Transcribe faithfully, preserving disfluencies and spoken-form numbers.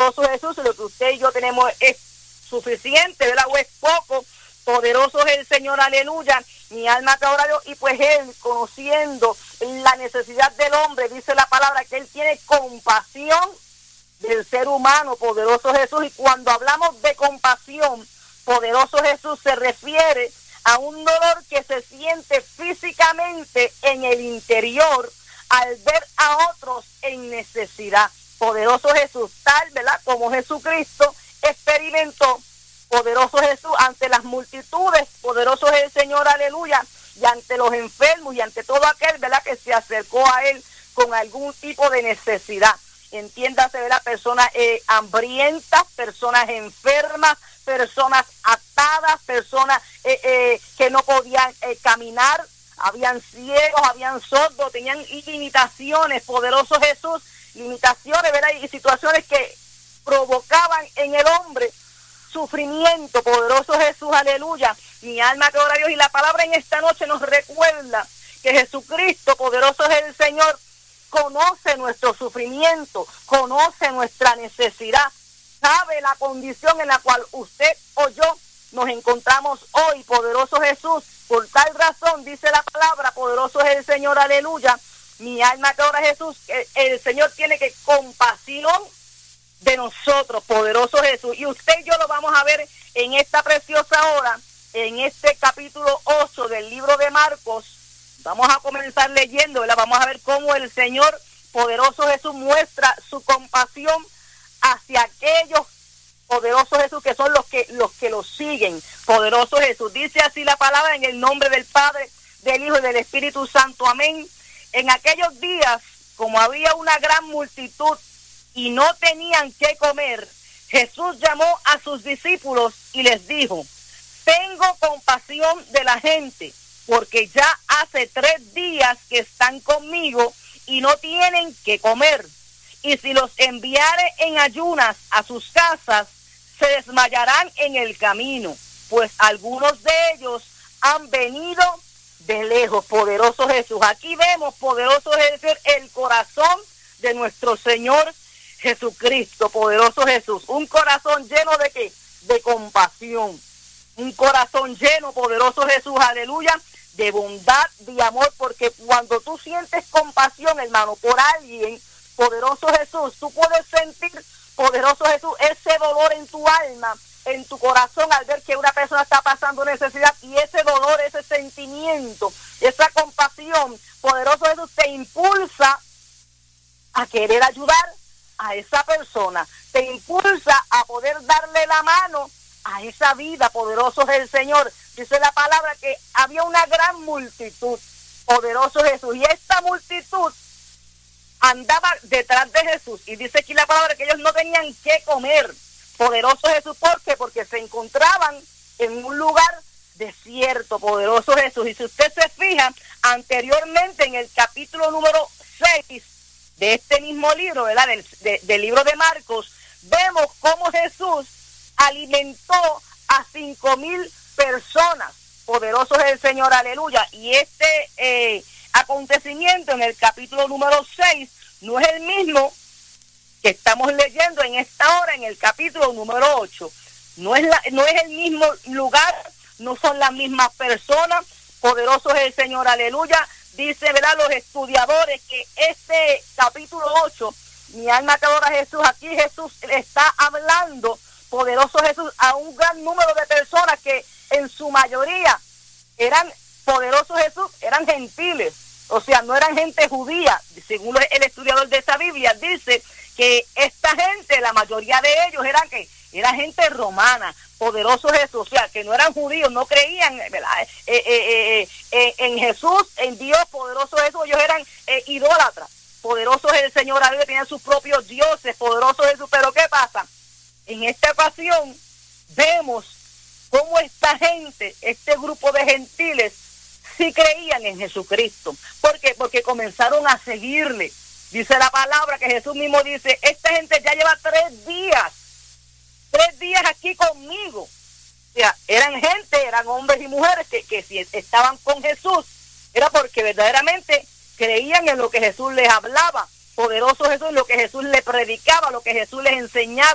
poderoso Jesús, lo que usted y yo tenemos es suficiente, ¿verdad? O es poco. Poderoso es el Señor, aleluya. Mi alma te adora a Dios. Y pues Él, conociendo la necesidad del hombre, dice la palabra que Él tiene compasión del ser humano, poderoso Jesús. Y cuando hablamos de compasión, poderoso Jesús se refiere a un dolor que se siente físicamente en el interior al ver a otros en necesidad. Poderoso Jesús, tal, ¿verdad? Como Jesucristo experimentó. Poderoso Jesús, ante las multitudes, poderoso es el Señor, aleluya, y ante los enfermos y ante todo aquel, ¿verdad?, que se acercó a Él con algún tipo de necesidad. Entiéndase, ¿verdad?, personas eh, hambrientas, personas enfermas, personas atadas, personas eh, eh, que no podían eh, caminar, habían ciegos, habían sordos, tenían limitaciones, poderoso Jesús, limitaciones, ¿verdad?, y situaciones que provocaban en el hombre sufrimiento, poderoso Jesús, aleluya. Mi alma que ora a Dios, y la palabra en esta noche nos recuerda que Jesucristo, poderoso es el Señor, conoce nuestro sufrimiento, conoce nuestra necesidad, sabe la condición en la cual usted o yo nos encontramos hoy, poderoso Jesús. Por tal razón, dice la palabra, poderoso es el Señor, aleluya. Mi alma que ora a Jesús, el, el Señor tiene que compasión de nosotros, poderoso Jesús. Y usted y yo lo vamos a ver en esta preciosa hora, en este capítulo ocho del libro de Marcos. Vamos a comenzar leyendo, ¿verdad? Vamos a ver cómo el Señor, poderoso Jesús, muestra su compasión hacia aquellos, poderoso Jesús, que son los que los que lo siguen. Poderoso Jesús, dice así la palabra, en el nombre del Padre, del Hijo y del Espíritu Santo, amén. En aquellos días, como había una gran multitud y no tenían qué comer, Jesús llamó a sus discípulos y les dijo: tengo compasión de la gente, porque ya hace tres días que están conmigo y no tienen qué comer. Y si los enviare en ayunas a sus casas, se desmayarán en el camino, pues algunos de ellos han venido de lejos. Poderoso Jesús. Aquí vemos, poderoso Jesús, el corazón de nuestro Señor Jesucristo, poderoso Jesús. Un corazón lleno de qué? De compasión. Un corazón lleno, poderoso Jesús, aleluya, de bondad, de amor, porque cuando tú sientes compasión, hermano, por alguien, poderoso Jesús, tú puedes sentir, poderoso Jesús, ese dolor en tu alma, en tu corazón, al ver que una persona está pasando necesidad, y ese dolor, ese sentimiento, esa compasión, poderoso Jesús, te impulsa a querer ayudar a esa persona, te impulsa a poder darle la mano a esa vida. Poderoso es el Señor. Dice la palabra que había una gran multitud, poderoso Jesús, y esta multitud andaba detrás de Jesús, y dice aquí la palabra que ellos no tenían qué comer. Poderoso Jesús, ¿por qué? Porque se encontraban en un lugar desierto, poderoso Jesús. Y si usted se fija, anteriormente en el capítulo número seis de este mismo libro, ¿verdad? Del, de, del libro de Marcos, vemos cómo Jesús alimentó a cinco mil personas. Poderoso es el Señor, aleluya. Y este eh, acontecimiento en el capítulo número seis no es el mismo que estamos leyendo en esta hora en el capítulo número ocho. No es, la, no es el mismo lugar, no son las mismas personas. Poderoso es el Señor, aleluya. Dice, ¿verdad?, los estudiadores que este capítulo ocho, mi alma que adora a Jesús, aquí Jesús está hablando, poderoso Jesús, a un gran número de personas que en su mayoría eran, poderoso Jesús, eran gentiles, o sea, no eran gente judía. Según el estudiador de esa Biblia, dice que esta gente, la mayoría de ellos eran que era gente romana. Poderoso Jesús, o sea, que no eran judíos, no creían, ¿verdad?, eh, eh, eh, eh, en Jesús, en Dios. Poderoso Jesús, ellos eran eh, idólatras. Poderoso es el Señor, ellos tenían sus propios dioses. Poderoso Jesús, pero ¿qué pasa? En esta ocasión vemos cómo esta gente, este grupo de gentiles, sí creían en Jesucristo. ¿Por qué? Porque comenzaron a seguirle. Dice la palabra que Jesús mismo dice: esta gente ya lleva tres días, tres días aquí conmigo. O sea, eran gente, eran hombres y mujeres que, que si estaban con Jesús, era porque verdaderamente creían en lo que Jesús les hablaba. Poderoso Jesús, lo que Jesús les predicaba, lo que Jesús les enseñaba.